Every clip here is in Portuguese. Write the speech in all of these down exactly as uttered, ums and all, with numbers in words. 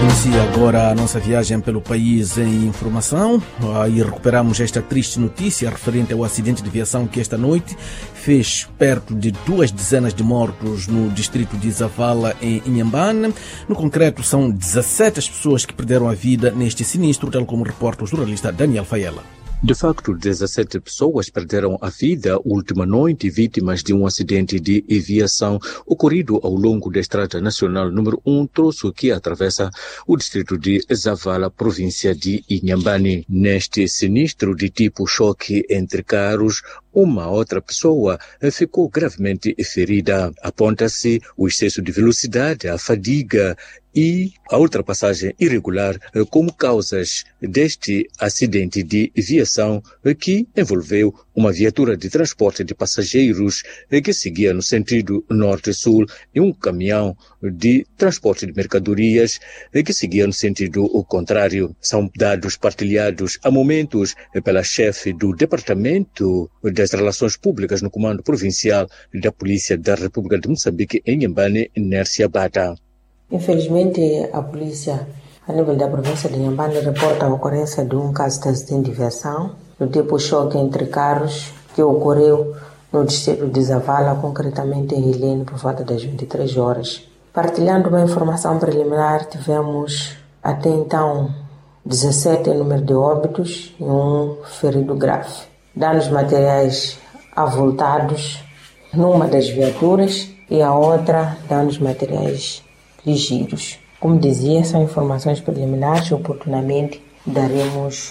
Inicia agora a nossa viagem pelo país em informação e recuperamos esta triste notícia referente ao acidente de viação que esta noite fez perto de duas dezenas de mortos no distrito de Zavala, em Inhambane. No concreto, são dezassete as pessoas que perderam a vida neste sinistro, tal como reporta o jornalista Daniel Fayela. De facto, dezassete pessoas perderam a vida última noite, vítimas de um acidente de aviação ocorrido ao longo da Estrada Nacional número um, troço que atravessa o distrito de Zavala, província de Inhambane. Neste sinistro de tipo choque entre carros, uma outra pessoa ficou gravemente ferida. Aponta-se o excesso de velocidade, a fadiga e a ultrapassagem irregular como causas deste acidente de viação que envolveu uma viatura de transporte de passageiros que seguia no sentido norte-sul e um caminhão de transporte de mercadorias que seguia no sentido contrário. São dados partilhados a momentos pela chefe do Departamento das Relações Públicas no Comando Provincial da Polícia da República de Moçambique, em Inhambane, Nércia Bata. Infelizmente, a polícia, a nível da província de Inhambane, reporta a ocorrência de um caso de acidente de viação do tipo choque entre carros que ocorreu no distrito de Zavala, concretamente em Helene, por volta das vinte e três horas. Partilhando uma informação preliminar, tivemos até então dezassete em número de óbitos e um ferido grave. Danos materiais avultados numa das viaturas e a outra danos materiais ligeiros. Como dizia, são informações preliminares, oportunamente daremos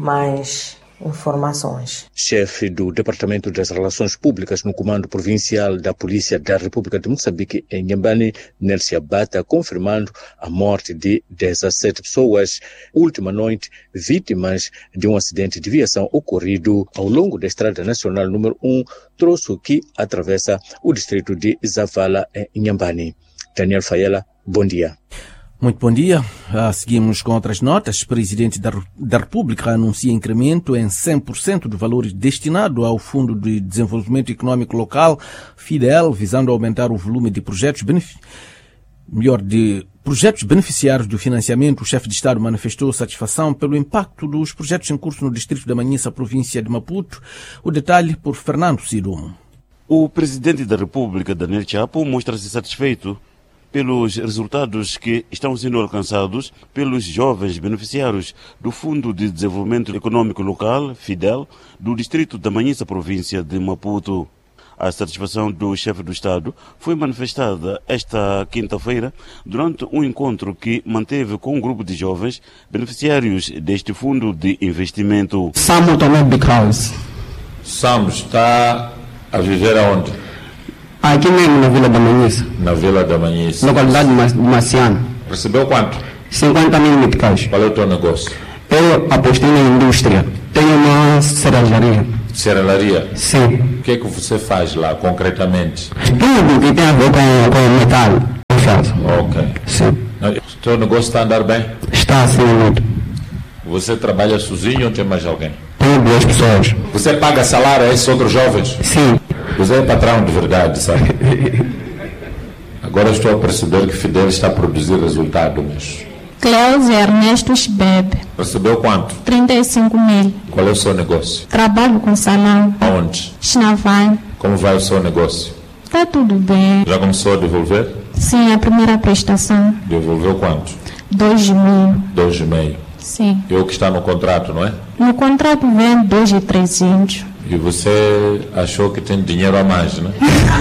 mais informações. Chefe do Departamento das Relações Públicas no Comando Provincial da Polícia da República de Moçambique, em Inhambane, Nércia Bata, confirmando a morte de dezassete pessoas, última noite, vítimas de um acidente de viação ocorrido ao longo da Estrada Nacional número um, troço que atravessa o distrito de Zavala, em Inhambane. Daniel Fayela, bom dia. Muito bom dia. Ah, seguimos com outras notas. O Presidente da, da República anuncia incremento em cem por cento do valor destinado ao Fundo de Desenvolvimento Econômico Local, FIDEL, visando aumentar o volume de projetos benefic... melhor, de projetos beneficiários do financiamento. O chefe de Estado manifestou satisfação pelo impacto dos projetos em curso no distrito da Manhissa, província de Maputo. O detalhe por Fernando Sirumo. O Presidente da República, Daniel Chapo, mostra-se satisfeito pelos resultados que estão sendo alcançados pelos jovens beneficiários do Fundo de Desenvolvimento Econômico Local, FIDEL, do distrito da Manhissa, província de Maputo. A satisfação do chefe do Estado foi manifestada esta quinta-feira durante um encontro que manteve com um grupo de jovens beneficiários deste fundo de investimento. Samu também Big House. Samu está a viver aonde? Aqui mesmo na Vila da Manhissa. Na Vila da Manhissa. Localidade de Maciano. Recebeu quanto? cinquenta mil meticais. Qual é o teu negócio? Eu apostei na indústria. Tenho uma serralharia. Serralharia? Sim. O que é que você faz lá, concretamente? Tudo que tem a ver com, com metal. Eu faço. Ok. Sim. O teu negócio está a andar bem? Está assim muito. Você trabalha sozinho ou tem mais alguém? Tenho duas pessoas. Você paga salário a esses outros jovens? Sim. Você é patrão de verdade, sabe? Agora estou a perceber que Fidel está a produzir resultado, mas... Cleusa Ernesto Bebe. Recebeu quanto? trinta e cinco mil. Qual é o seu negócio? Trabalho com salão. Aonde? Chinavai. Como vai o seu negócio? Está tudo bem. Já começou a devolver? Sim, a primeira prestação. Devolveu quanto? Dois e meio. Dois e meio. Sim. E o que está no contrato, não é? No contrato vem dois e trezentos. E você achou que tem dinheiro a mais, né?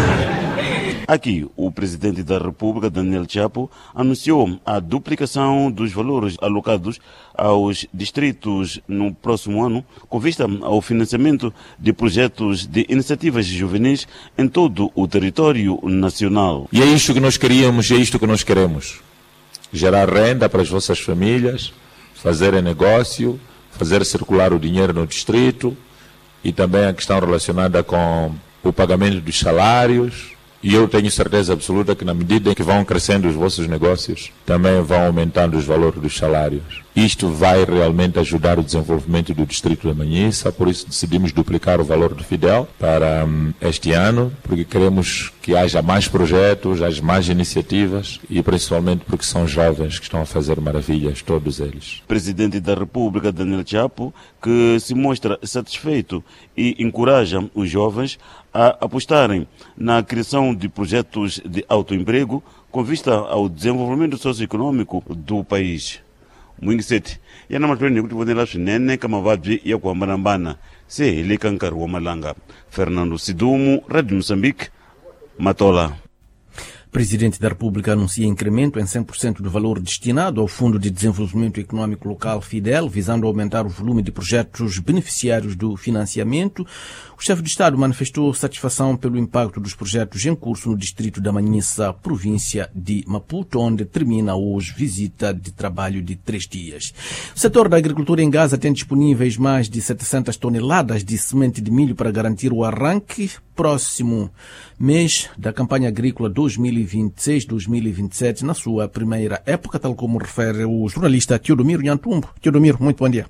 Aqui, o Presidente da República, Daniel Chapo, anunciou a duplicação dos valores alocados aos distritos no próximo ano, com vista ao financiamento de projetos de iniciativas juvenis em todo o território nacional. E é isto que nós queríamos, e é isto que nós queremos. Gerar renda para as vossas famílias, fazer negócio, fazer circular o dinheiro no distrito, e também a questão relacionada com o pagamento dos salários, E eu tenho certeza absoluta que na medida em que vão crescendo os vossos negócios, também vão aumentando os valores dos salários. Isto vai realmente ajudar o desenvolvimento do distrito da Manhissa, por isso decidimos duplicar o valor do Fidel para um, este ano, porque queremos que haja mais projetos, haja mais iniciativas e principalmente porque são jovens que estão a fazer maravilhas, todos eles. Presidente da República, Daniel Chapo, que se mostra satisfeito e encoraja os jovens a apostarem na criação de projetos de autoemprego com vista ao desenvolvimento socioeconômico do país. Mwingiseti yana matweni kuti vonela swinene kama vabyi ya kuhambanahambana se hi le ka nkarhi wa malanga. Fernando Sidumu, Rádio Moçambique, Matola. Presidente da República anuncia incremento em cem por cento do valor destinado ao Fundo de Desenvolvimento Econômico Local Fidel, visando aumentar o volume de projetos beneficiários do financiamento. O chefe de Estado manifestou satisfação pelo impacto dos projetos em curso no distrito da Manhissa, província de Maputo, onde termina hoje visita de trabalho de três dias. O setor da agricultura em Gaza tem disponíveis mais de setecentas toneladas de semente de milho para garantir o arranque próximo mês da campanha agrícola dois mil e vinte e seis dois mil e vinte e sete, na sua primeira época, tal como refere o jornalista Teodomiro Nhantumbo. Teodomiro, muito bom dia.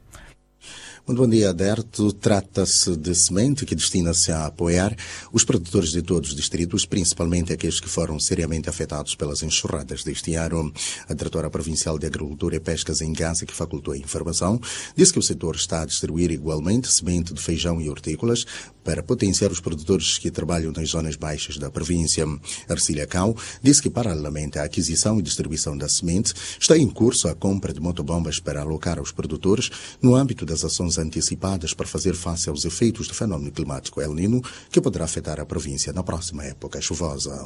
Muito bom dia, Aderto. Trata-se de semente que destina-se a apoiar os produtores de todos os distritos, principalmente aqueles que foram seriamente afetados pelas enxurradas deste ano. A diretora provincial de Agricultura e Pescas em Gaza, que facultou a informação, disse que o setor está a distribuir igualmente semente de feijão e hortícolas para potenciar os produtores que trabalham nas zonas baixas da província. Arcília Cao disse que, paralelamente à aquisição e distribuição da semente, está em curso a compra de motobombas para alocar aos produtores no âmbito das ações antecipadas para fazer face aos efeitos do fenômeno climático El Niño, que poderá afetar a província na próxima época chuvosa.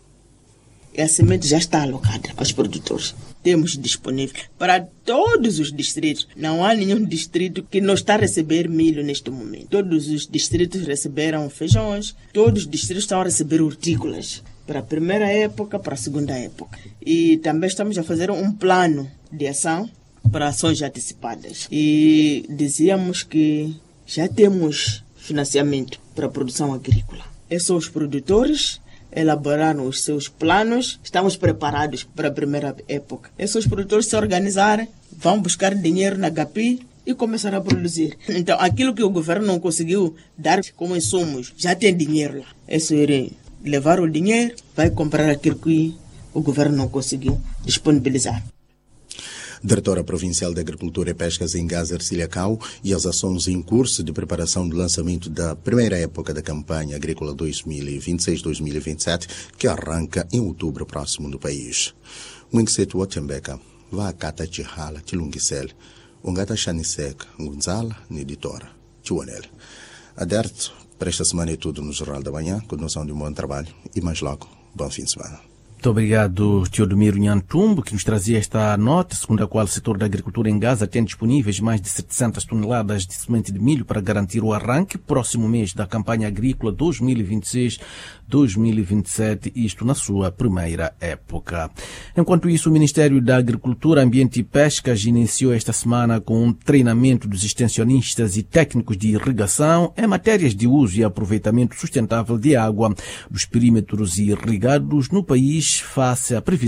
A semente já está alocada aos produtores. Temos disponível para todos os distritos. Não há nenhum distrito que não está a receber milho neste momento. Todos os distritos receberam feijões, todos os distritos estão a receber hortícolas para a primeira época, para a segunda época. E também estamos a fazer um plano de ação para ações antecipadas. E dizíamos que já temos financiamento para a produção agrícola. Esses são os produtores, elaboraram os seus planos, estamos preparados para a primeira época. Esses produtores se organizarem, vão buscar dinheiro na Gapi e começar a produzir. Então, aquilo que o governo não conseguiu dar como insumos, já tem dinheiro lá. É só ir levar o dinheiro, vai comprar aquilo que o governo não conseguiu disponibilizar. Diretora Provincial de Agricultura e Pescas em Gaza, Arcília Cao, e as ações em curso de preparação do lançamento da primeira época da campanha agrícola dois mil e vinte e seis dois mil e vinte e sete, que arranca em outubro próximo no país. Mwingisetu Otembeka, Vakata Chihala, Tilungisel, Ungata Shanisek, Ngunzala, Editora, Chuanel. Aderto, para esta semana é tudo no Jornal da Manhã, com noção de um bom trabalho e mais logo, bom fim de semana. Muito obrigado, Teodomiro Nhantumbo, que nos trazia esta nota, segundo a qual o setor da agricultura em Gaza tem disponíveis mais de setecentas toneladas de semente de milho para garantir o arranque próximo mês da campanha agrícola dois mil e vinte e seis dois mil e vinte e sete, isto na sua primeira época. Enquanto isso, o Ministério da Agricultura, Ambiente e Pescas iniciou esta semana com um treinamento dos extensionistas e técnicos de irrigação em matérias de uso e aproveitamento sustentável de água dos perímetros irrigados no país, face à previsão